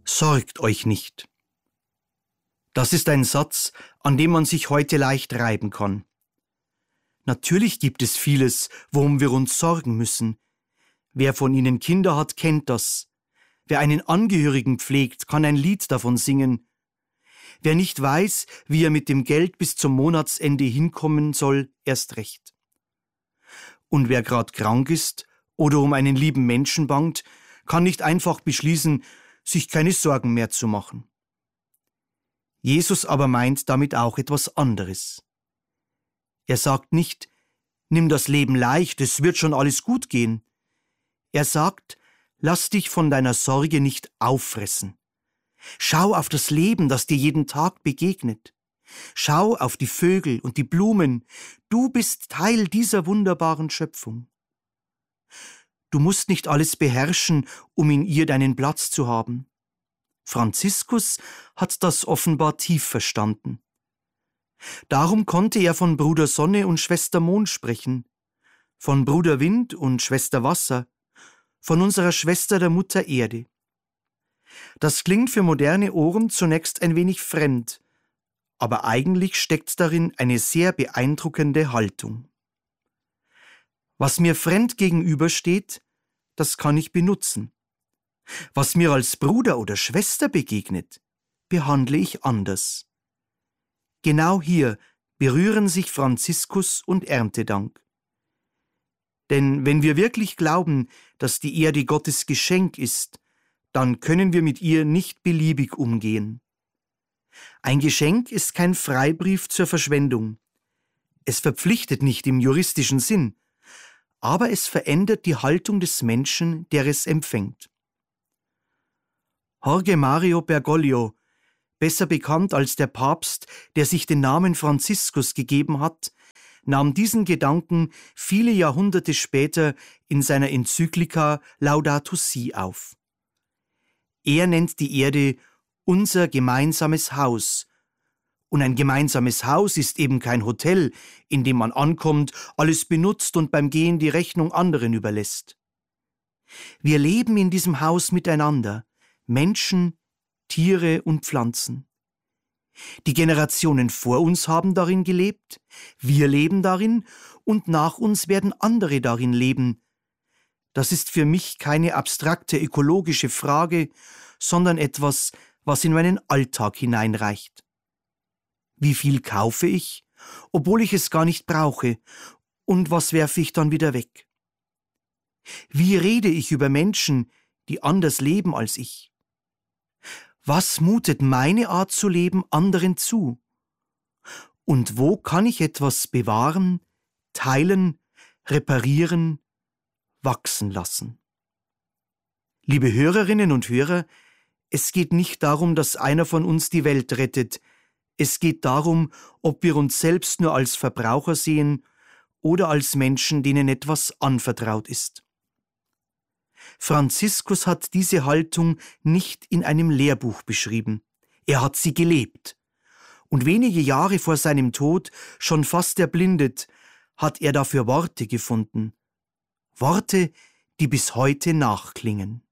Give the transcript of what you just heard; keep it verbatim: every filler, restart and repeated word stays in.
Sorgt euch nicht. Das ist ein Satz, an dem man sich heute leicht reiben kann. Natürlich gibt es vieles, worum wir uns sorgen müssen. Wer von Ihnen Kinder hat, kennt das. Wer einen Angehörigen pflegt, kann ein Lied davon singen. Wer nicht weiß, wie er mit dem Geld bis zum Monatsende hinkommen soll, erst recht. Und wer gerade krank ist oder um einen lieben Menschen bangt, kann nicht einfach beschließen, sich keine Sorgen mehr zu machen. Jesus aber meint damit auch etwas anderes. Er sagt nicht, nimm das Leben leicht, es wird schon alles gut gehen. Er sagt, lass dich von deiner Sorge nicht auffressen. Schau auf das Leben, das dir jeden Tag begegnet. Schau auf die Vögel und die Blumen. Du bist Teil dieser wunderbaren Schöpfung. Du musst nicht alles beherrschen, um in ihr deinen Platz zu haben. Franziskus hat das offenbar tief verstanden. Darum konnte er von Bruder Sonne und Schwester Mond sprechen, von Bruder Wind und Schwester Wasser, von unserer Schwester der Mutter Erde. Das klingt für moderne Ohren zunächst ein wenig fremd, aber eigentlich steckt darin eine sehr beeindruckende Haltung. Was mir fremd gegenübersteht, das kann ich benutzen. Was mir als Bruder oder Schwester begegnet, behandle ich anders. Genau hier berühren sich Franziskus und Erntedank. Denn wenn wir wirklich glauben, dass die Erde Gottes Geschenk ist, dann können wir mit ihr nicht beliebig umgehen. Ein Geschenk ist kein Freibrief zur Verschwendung. Es verpflichtet nicht im juristischen Sinn, aber es verändert die Haltung des Menschen, der es empfängt. Jorge Mario Bergoglio, besser bekannt als der Papst, der sich den Namen Franziskus gegeben hat, nahm diesen Gedanken viele Jahrhunderte später in seiner Enzyklika Laudato Si auf. Er nennt die Erde unser gemeinsames Haus. Und ein gemeinsames Haus ist eben kein Hotel, in dem man ankommt, alles benutzt und beim Gehen die Rechnung anderen überlässt. Wir leben in diesem Haus miteinander, Menschen, Tiere und Pflanzen. Die Generationen vor uns haben darin gelebt, wir leben darin und nach uns werden andere darin leben. Das ist für mich keine abstrakte ökologische Frage, sondern etwas, was in meinen Alltag hineinreicht. Wie viel kaufe ich, obwohl ich es gar nicht brauche, und was werfe ich dann wieder weg? Wie rede ich über Menschen, die anders leben als ich? Was mutet meine Art zu leben anderen zu? Und wo kann ich etwas bewahren, teilen, reparieren, wachsen lassen? Liebe Hörerinnen und Hörer, es geht nicht darum, dass einer von uns die Welt rettet. Es geht darum, ob wir uns selbst nur als Verbraucher sehen oder als Menschen, denen etwas anvertraut ist. Franziskus hat diese Haltung nicht in einem Lehrbuch beschrieben. Er hat sie gelebt. Und wenige Jahre vor seinem Tod, schon fast erblindet, hat er dafür Worte gefunden. Worte, die bis heute nachklingen.